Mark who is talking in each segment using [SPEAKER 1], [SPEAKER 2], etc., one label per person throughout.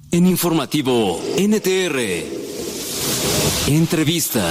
[SPEAKER 1] En Informativo NTR, entrevista.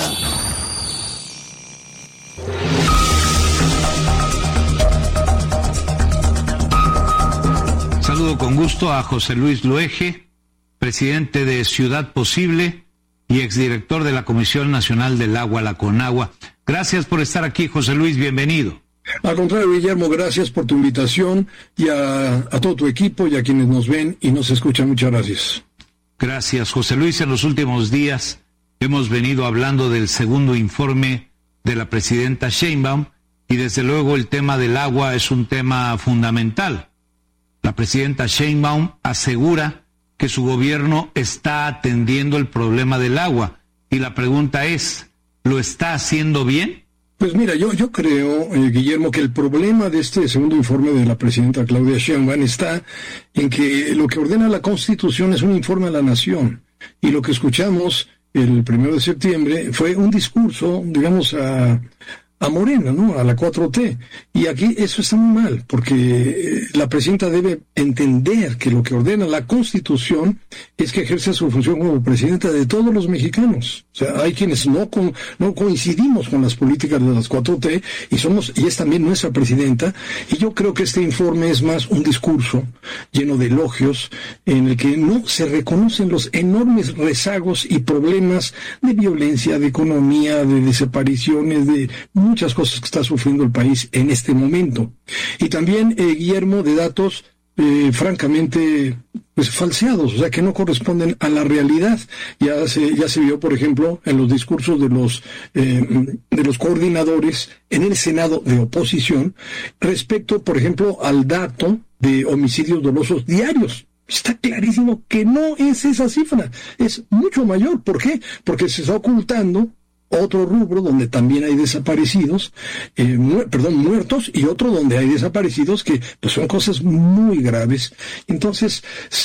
[SPEAKER 2] Saludo con gusto a José Luis Loeje, presidente de Ciudad Posible y exdirector de la Comisión Nacional del Agua, la CONAGUA. Gracias por estar aquí, José Luis, bienvenido.
[SPEAKER 3] Al contrario, Guillermo, gracias por tu invitación y a todo tu equipo y a quienes nos ven y nos escuchan. Muchas gracias.
[SPEAKER 2] Gracias, José Luis. En los últimos días hemos venido hablando del segundo informe de la presidenta Sheinbaum y desde luego el tema del agua es un tema fundamental. La presidenta Sheinbaum asegura que su gobierno está atendiendo el problema del agua y la pregunta es, ¿lo está haciendo bien?
[SPEAKER 3] Pues mira, yo creo, Guillermo, que el problema de este segundo informe de la presidenta Claudia Sheinbaum está en que lo que ordena la Constitución es un informe a la nación. Y lo que escuchamos el 1 de septiembre fue un discurso, digamos, a Morena, ¿no? A la 4T. Y aquí eso está muy mal, porque la presidenta debe entender que lo que ordena la Constitución es que ejerza su función como presidenta de todos los mexicanos. O sea, hay quienes no coincidimos con las políticas de las 4T y es también nuestra presidenta. Y yo creo que este informe es más un discurso lleno de elogios en el que no se reconocen los enormes rezagos y problemas de violencia, de economía, de desapariciones, de muchas cosas que está sufriendo el país en este momento. Y también, Guillermo, de datos francamente falseados, o sea, que no corresponden a la realidad. Ya se vio, por ejemplo, en los discursos de los coordinadores en el Senado de oposición respecto, por ejemplo, al dato de homicidios dolosos diarios. Está clarísimo que no es esa cifra, es mucho mayor. ¿Por qué? Porque se está ocultando otro rubro donde también hay desaparecidos, muertos, y otro donde hay desaparecidos que pues son cosas muy graves. Entonces,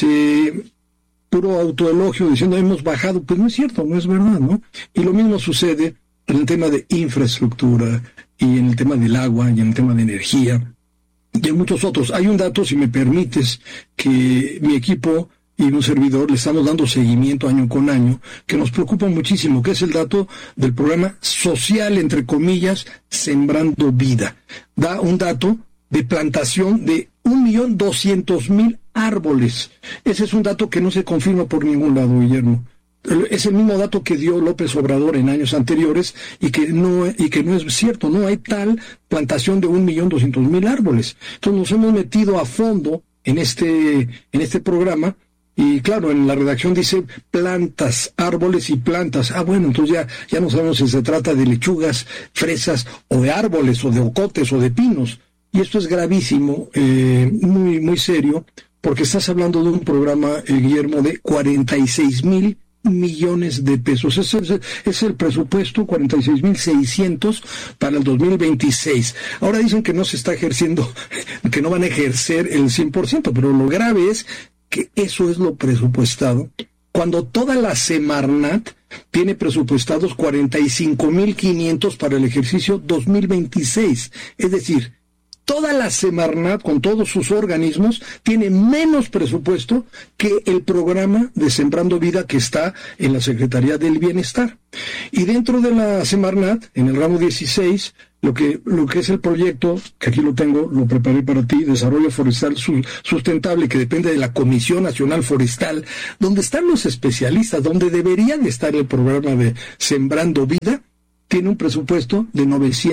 [SPEAKER 3] puro autoelogio diciendo hemos bajado, pues no es cierto, no es verdad, ¿no? Y lo mismo sucede en el tema de infraestructura y en el tema del agua y en el tema de energía y en muchos otros. Hay un dato, si me permites, que mi equipo y un servidor le estamos dando seguimiento año con año, que nos preocupa muchísimo, que es el dato del programa social, entre comillas, Sembrando Vida. Da un dato de plantación de 1.200.000 árboles. Ese es un dato que no se confirma por ningún lado, Guillermo. Es el mismo dato que dio López Obrador en años anteriores y que no es cierto, no hay tal plantación de 1.200.000 árboles. Entonces nos hemos metido a fondo en este programa. Y claro, en la redacción dice plantas, árboles y plantas. Bueno, entonces ya no sabemos si se trata de lechugas, fresas, o de árboles, o de ocotes, o de pinos. Y esto es gravísimo, muy, muy serio, porque estás hablando de un programa, Guillermo, de 46,000 millones de pesos. Es el presupuesto, 46,600 para el 2026. Ahora dicen que no se está ejerciendo, que no van a ejercer el 100%, pero lo grave es que eso es lo presupuestado, cuando toda la Semarnat tiene presupuestados 45,500 para el ejercicio 2026. Es decir, toda la Semarnat, con todos sus organismos, tiene menos presupuesto que el programa de Sembrando Vida que está en la Secretaría del Bienestar. Y dentro de la Semarnat, en el ramo 16, lo que es el proyecto, que aquí lo tengo, lo preparé para ti, Desarrollo Forestal Sustentable, que depende de la Comisión Nacional Forestal, donde están los especialistas, donde debería de estar el programa de Sembrando Vida, tiene un presupuesto de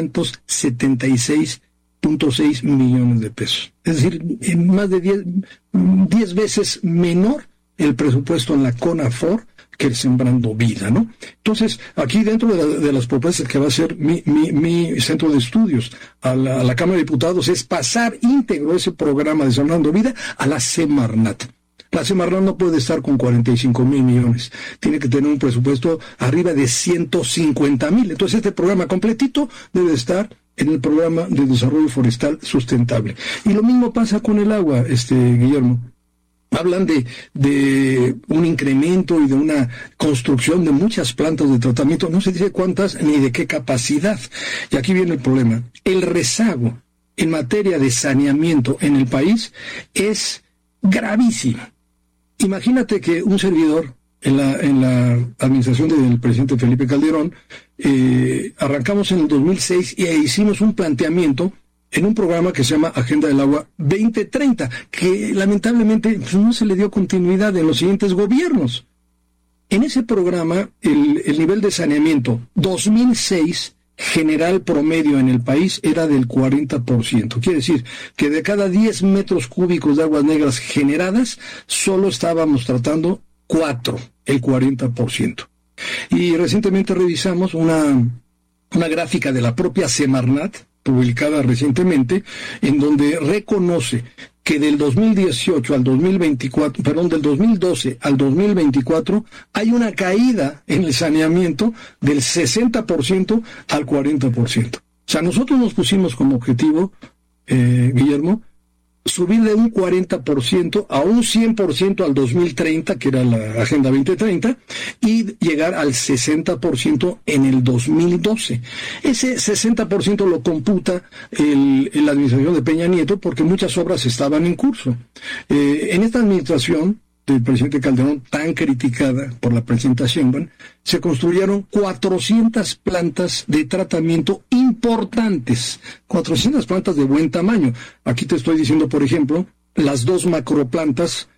[SPEAKER 3] 976.6 millones de pesos. Es decir, en más de 10 veces menor el presupuesto en la CONAFOR que el Sembrando Vida, ¿no? Entonces, aquí dentro de las propuestas que va a hacer mi centro de estudios a la Cámara de Diputados es pasar íntegro ese programa de Sembrando Vida a la Semarnat. La Semarnat no puede estar con 45,000 millones. Tiene que tener un presupuesto arriba de 150,000. Entonces, este programa completito debe estar en el programa de Desarrollo Forestal Sustentable. Y lo mismo pasa con el agua, Guillermo. Hablan de un incremento y de una construcción de muchas plantas de tratamiento, no se dice cuántas ni de qué capacidad. Y aquí viene el problema. El rezago en materia de saneamiento en el país es gravísimo. Y Imagínate que un servidor en la administración del presidente Felipe Calderón, arrancamos en el 2006 y hicimos un planteamiento en un programa que se llama Agenda del Agua 2030, que lamentablemente no se le dio continuidad en los siguientes gobiernos. En ese programa, el nivel de saneamiento 2006 general promedio en el país era del 40%. Quiere decir que de cada 10 metros cúbicos de aguas negras generadas, solo estábamos tratando 4, el 40%. Y recientemente revisamos una gráfica de la propia Semarnat, publicada recientemente, en donde reconoce que del 2018 al 2024, perdón, del 2012 al 2024, hay una caída en el saneamiento del 60% al 40%. O sea, nosotros nos pusimos como objetivo, Guillermo, subir de un 40% a un 100% al 2030, que era la Agenda 2030, y llegar al 60% en el 2012. Ese 60% lo computa la administración de Peña Nieto, porque muchas obras estaban en curso. En esta administración del presidente Calderón, tan criticada por la presidenta Sheinbaum, se construyeron 400 plantas de tratamiento importantes, 400 plantas de buen tamaño. Aquí te estoy diciendo, por ejemplo, las 2 macroplantas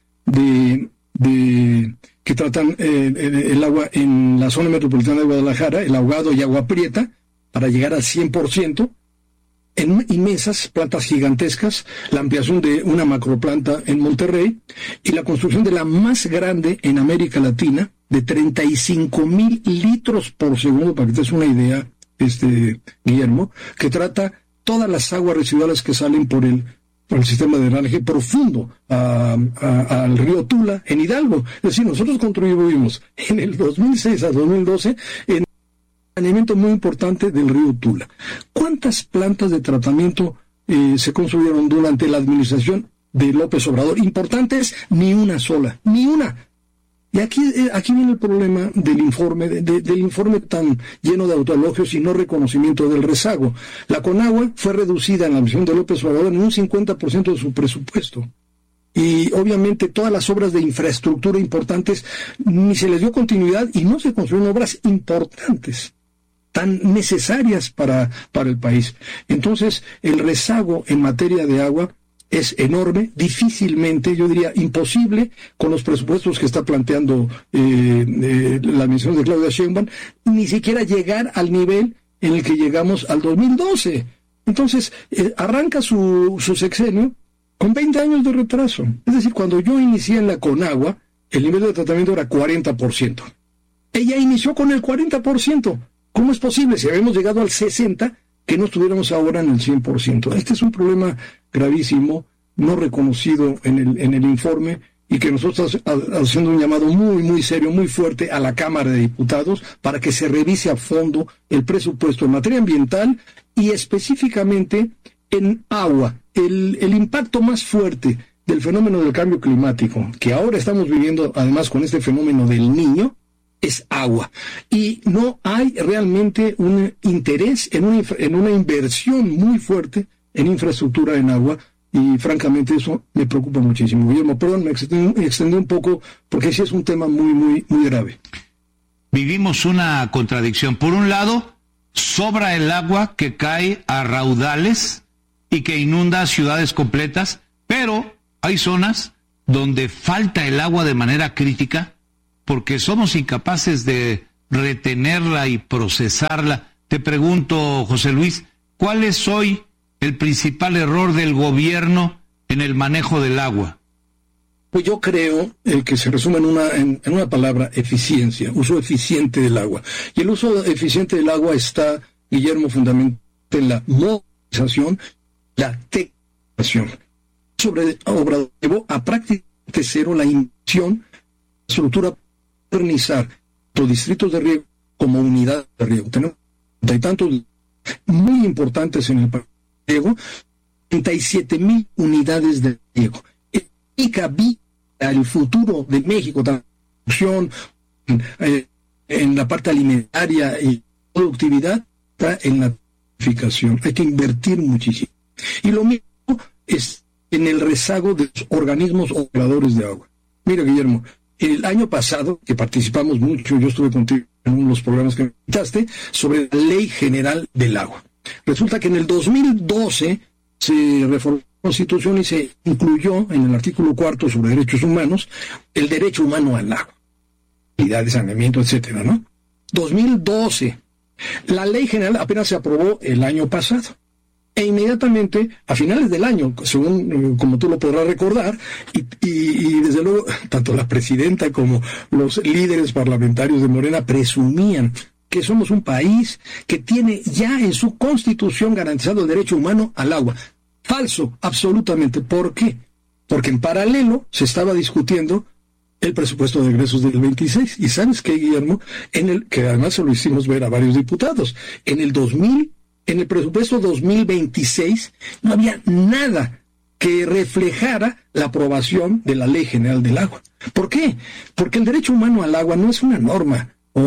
[SPEAKER 3] que tratan el agua en la zona metropolitana de Guadalajara, el Ahogado y Agua Prieta, para llegar al 100%, en inmensas plantas gigantescas, la ampliación de una macroplanta en Monterrey y la construcción de la más grande en América Latina, de 35,000 litros por segundo, para que te des una idea, Guillermo, que trata todas las aguas residuales que salen por el sistema de drenaje profundo al río Tula, en Hidalgo. Es decir, nosotros contribuimos en el 2006 a 2012 en saneamiento muy importante del río Tula. ¿Cuántas plantas de tratamiento se construyeron durante la administración de López Obrador? Importantes, ni una sola, ni una. Y aquí viene el problema del informe tan lleno de autoelogios y no reconocimiento del rezago. La Conagua fue reducida en la administración de López Obrador en un 50% de su presupuesto. Y obviamente todas las obras de infraestructura importantes ni se les dio continuidad y no se construyeron obras importantes tan necesarias para el país. Entonces, el rezago en materia de agua es enorme, difícilmente, yo diría imposible, con los presupuestos que está planteando la administración de Claudia Sheinbaum, ni siquiera llegar al nivel en el que llegamos al 2012. Entonces, arranca su sexenio con 20 años de retraso. Es decir, cuando yo inicié en la Conagua, el nivel de tratamiento era 40%. Ella inició con el 40%. ¿Cómo es posible, si habíamos llegado al 60%, que no estuviéramos ahora en el 100%? Este es un problema gravísimo, no reconocido en el informe, y que nosotros estamos haciendo un llamado muy, muy serio, muy fuerte a la Cámara de Diputados para que se revise a fondo el presupuesto en materia ambiental y específicamente en agua. El impacto más fuerte del fenómeno del cambio climático, que ahora estamos viviendo además con este fenómeno del Niño, es agua. Y no hay realmente un interés en una inversión muy fuerte en infraestructura en agua, y francamente eso me preocupa muchísimo. Guillermo, perdón, me extendí un poco, porque sí es un tema muy, muy, muy grave.
[SPEAKER 2] Vivimos una contradicción. Por un lado, sobra el agua que cae a raudales y que inunda ciudades completas, pero hay zonas donde falta el agua de manera crítica porque somos incapaces de retenerla y procesarla. Te pregunto, José Luis, ¿cuál es hoy el principal error del gobierno en el manejo del agua?
[SPEAKER 3] Pues yo creo que se resume en una palabra: eficiencia, uso eficiente del agua. Y el uso eficiente del agua está, Guillermo, fundamentalmente en la modernización, la tecnificación. Sobre Obrador llevó a prácticamente cero la inversión, la estructura, modernizar los distritos de riego como unidad de riego. Tenemos tantos muy importantes en el país de riego, 37,000 unidades de riego. El futuro de México, producción, en la parte alimentaria y productividad, está en la tecnificación. Hay que invertir muchísimo. Y lo mismo es en el rezago de los organismos operadores de agua. Mira, Guillermo, el año pasado, que participamos mucho, yo estuve contigo en uno de los programas que me invitaste, sobre la Ley General del Agua. Resulta que en el 2012 se reformó la Constitución y se incluyó en el artículo 4 sobre derechos humanos el derecho humano al agua, calidad de saneamiento, etcétera, ¿no? 2012. La Ley General apenas se aprobó el año pasado. E inmediatamente, a finales del año, según como tú lo podrás recordar, y desde luego, tanto la presidenta como los líderes parlamentarios de Morena presumían que somos un país que tiene ya en su constitución garantizado el derecho humano al agua. Falso, absolutamente. ¿Por qué? Porque en paralelo se estaba discutiendo el presupuesto de egresos del 26. Y ¿sabes qué, Guillermo? Que además se lo hicimos ver a varios diputados. En el presupuesto 2026 no había nada que reflejara la aprobación de la Ley General del Agua. ¿Por qué? Porque el derecho humano al agua no es una norma o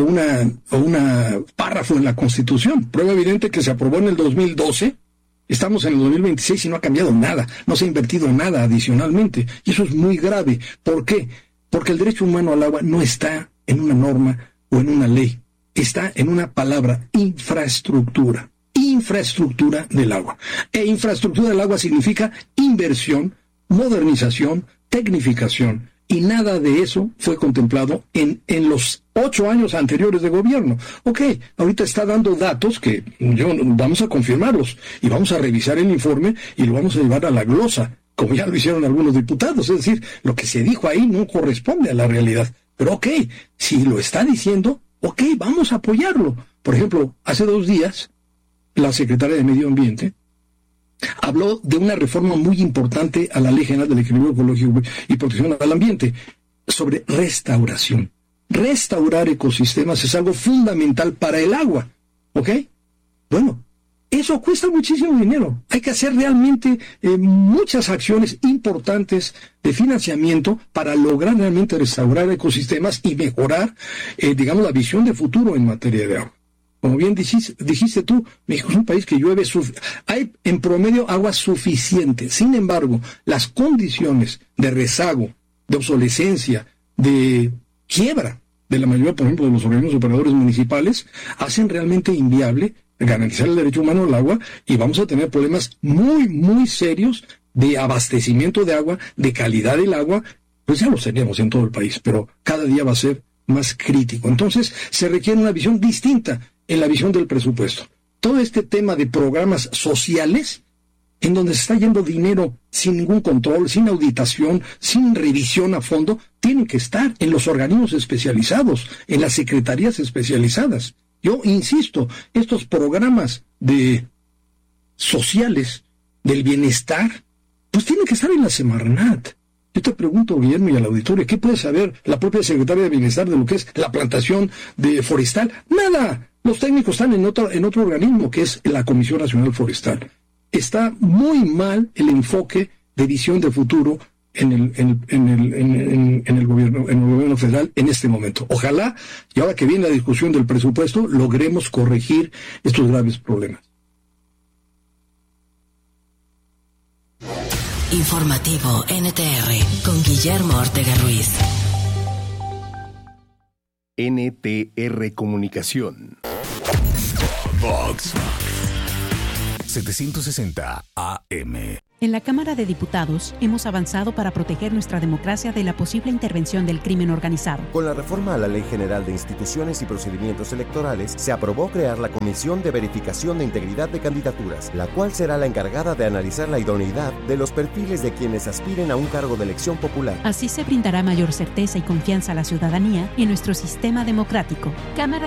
[SPEAKER 3] una párrafo en la Constitución. Prueba evidente que se aprobó en el 2012, estamos en el 2026 y no ha cambiado nada, no se ha invertido nada adicionalmente. Y eso es muy grave. ¿Por qué? Porque el derecho humano al agua no está en una norma o en una ley, está en una palabra: infraestructura. Infraestructura del agua. E infraestructura del agua significa inversión, modernización, tecnificación. Y nada de eso fue contemplado en los 8 años anteriores de gobierno. Ok, ahorita está dando datos que vamos a confirmarlos y vamos a revisar el informe y lo vamos a llevar a la glosa, como ya lo hicieron algunos diputados. Es decir, lo que se dijo ahí no corresponde a la realidad. Pero ok, si lo está diciendo, ok, vamos a apoyarlo. Por ejemplo, hace 2 días, la secretaria de Medio Ambiente habló de una reforma muy importante a la Ley General del Equilibrio Ecológico y Protección al Ambiente, sobre restauración. Restaurar ecosistemas es algo fundamental para el agua, ¿ok? Bueno, eso cuesta muchísimo dinero. Hay que hacer realmente muchas acciones importantes de financiamiento para lograr realmente restaurar ecosistemas y mejorar, la visión de futuro en materia de agua. Como bien dijiste tú, México es un país que llueve, hay en promedio agua suficiente. Sin embargo, las condiciones de rezago, de obsolescencia, de quiebra de la mayoría, por ejemplo, de los organismos operadores municipales, hacen realmente inviable garantizar el derecho humano al agua, y vamos a tener problemas muy, muy serios de abastecimiento de agua, de calidad del agua. Pues ya los tenemos en todo el país, pero cada día va a ser más crítico. Entonces, se requiere una visión distinta en la visión del presupuesto. Todo este tema de programas sociales, en donde se está yendo dinero sin ningún control, sin auditación, sin revisión a fondo, tienen que estar en los organismos especializados, en las secretarías especializadas. Yo insisto, estos programas sociales del bienestar, pues tienen que estar en la Semarnat. Yo te pregunto, Guillermo, y al auditorio, ¿qué puede saber la propia secretaria de Bienestar de lo que es la plantación forestal? ¡Nada! Los técnicos están en otro organismo, que es la Comisión Nacional Forestal. Está muy mal el enfoque de visión de futuro en el gobierno federal en este momento. Ojalá, y ahora que viene la discusión del presupuesto, logremos corregir estos graves problemas.
[SPEAKER 4] Informativo NTR con Guillermo Ortega Ruiz.
[SPEAKER 5] NTR Comunicación.
[SPEAKER 6] Vox 760 AM.
[SPEAKER 7] En la Cámara de Diputados hemos avanzado para proteger nuestra democracia de la posible intervención del crimen organizado.
[SPEAKER 8] Con la reforma a la Ley General de Instituciones y Procedimientos Electorales, se aprobó crear la Comisión de Verificación de Integridad de Candidaturas, la cual será la encargada de analizar la idoneidad de los perfiles de quienes aspiren a un cargo de elección popular.
[SPEAKER 7] Así se brindará mayor certeza y confianza a la ciudadanía en nuestro sistema democrático. Cámara